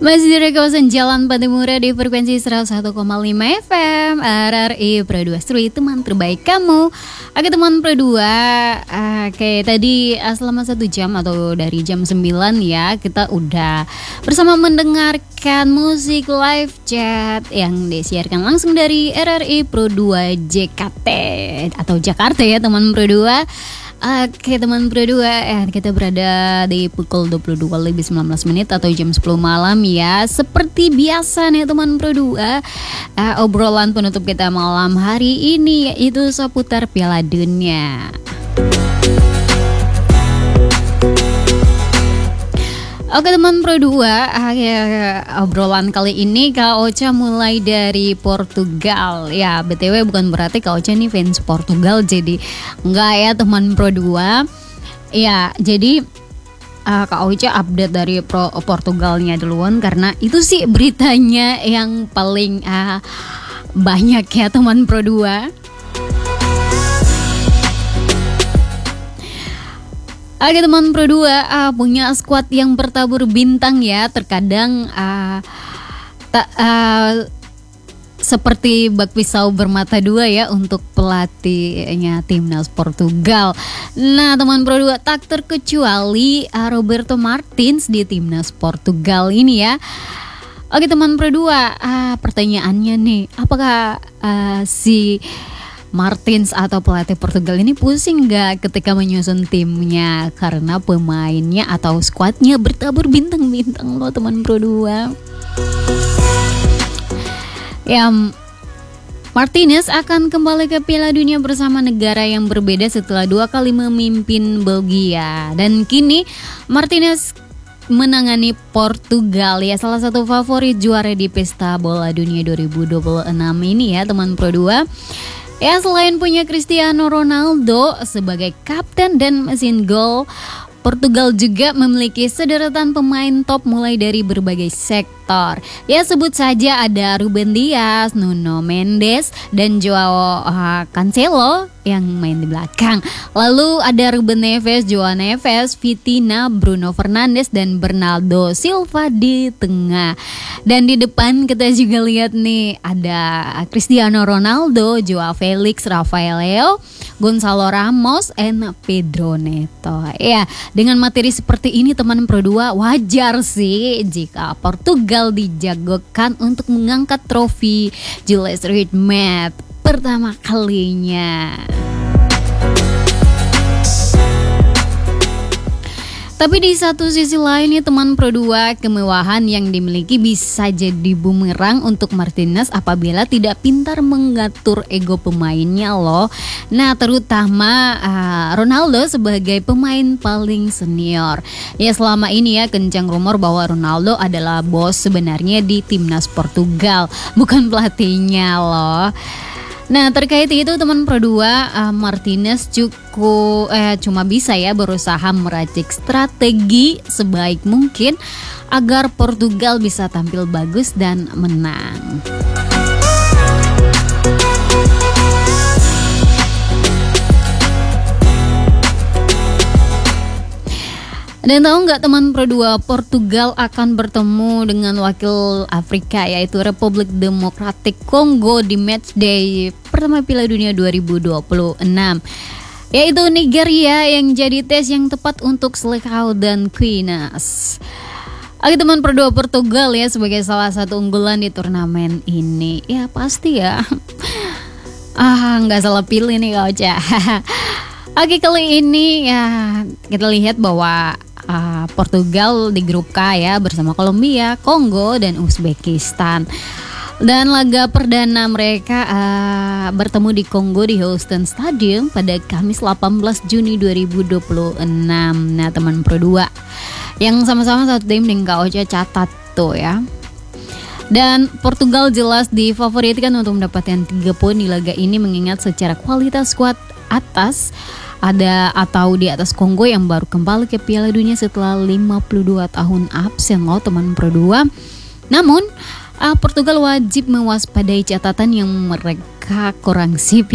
Masih dari kawasan Jalan Patimura di frekuensi 101,5 FM RRI Pro 2 Seru teman terbaik kamu. Oke teman Pro 2, oke tadi selama 1 jam atau dari jam 9 ya, kita udah bersama mendengarkan musik live chat yang disiarkan langsung dari RRI Pro 2 JKT atau Jakarta ya teman Pro 2. Oke teman Pro 2, kita berada di pukul 22:19 atau jam 10 malam ya. Seperti biasa nih teman Pro 2, obrolan penutup kita malam hari ini yaitu seputar Piala Dunia. Oke teman Pro 2, obrolan kali ini Kak Ocha mulai dari Portugal. Ya BTW bukan berarti Kak Ocha nih fans Portugal, jadi enggak ya teman Pro 2. Ya jadi Kak Ocha update dari Portugalnya duluan, karena itu sih beritanya yang paling banyak ya teman Pro 2. Oke teman Pro 2, punya skuad yang bertabur bintang ya. Terkadang seperti bak pisau bermata dua ya untuk pelatihnya timnas Portugal. Nah teman Pro 2, tak terkecuali Roberto Martins di timnas Portugal ini ya. Oke teman Pro 2, pertanyaannya nih, apakah si Martins atau pelatih Portugal ini pusing gak ketika menyusun timnya, karena pemainnya atau skuadnya bertabur bintang-bintang loh teman Pro 2. Ya, Martinez akan kembali ke Piala Dunia bersama negara yang berbeda setelah 2 kali memimpin Belgia. Dan kini Martinez menangani Portugal ya, salah satu favorit juara di Pesta Bola Dunia 2026 ini ya teman Pro 2. Ya, selain punya Cristiano Ronaldo sebagai kapten dan mesin gol, Portugal juga memiliki sederetan pemain top mulai dari berbagai sektor. Ya, sebut saja ada Ruben Dias, Nuno Mendes, dan Joao Cancelo yang main di belakang. Lalu ada Ruben Neves, Joao Neves, Vitinha, Bruno Fernandes, dan Bernardo Silva di tengah. Dan di depan kita juga lihat nih ada Cristiano Ronaldo, Joao Felix, Rafael Leo, Gonzalo Ramos, and Pedro Neto. Ya, dengan materi seperti ini teman Pro 2, wajar sih jika Portugal dijagokan untuk mengangkat trofi Jules Rimet pertama kalinya. Tapi di satu sisi lain nih teman Pro 2, kemewahan yang dimiliki bisa jadi bumerang untuk Martinez apabila tidak pintar mengatur ego pemainnya loh. Nah terutama Ronaldo sebagai pemain paling senior. Ya selama ini ya kencang rumor bahwa Ronaldo adalah bos sebenarnya di timnas Portugal, bukan pelatihnya loh. Nah terkait itu teman Pro 2, Martinez cuma bisa ya berusaha meracik strategi sebaik mungkin agar Portugal bisa tampil bagus dan menang. Dan tahu nggak teman Pro 2, Portugal akan bertemu dengan wakil Afrika yaitu Republik Demokratik Kongo di matchday pertama Piala Dunia 2026, yaitu Nigeria yang jadi tes yang tepat untuk Seleção dan Quinas. Oke teman Pro 2, Portugal ya sebagai salah satu unggulan di turnamen ini. Ya pasti ya. Nggak salah pilih nih Kak Ocha. Oke kali ini ya kita lihat bahwa Portugal di grup K ya bersama Kolombia, Kongo, dan Uzbekistan. Dan laga perdana mereka bertemu di Kongo di Houston Stadium pada Kamis 18 Juni 2026. Nah teman Pro 2, yang sama-sama satu tim dengan Kak Ocha catat tuh ya. Dan Portugal jelas difavoritkan untuk mendapatkan 3 poin di laga ini mengingat secara kualitas skuad atas di atas Kongo yang baru kembali ke Piala Dunia setelah 52 tahun absen loh teman Pro 2. Namun Portugal wajib mewaspadai catatan yang mereka kurang sip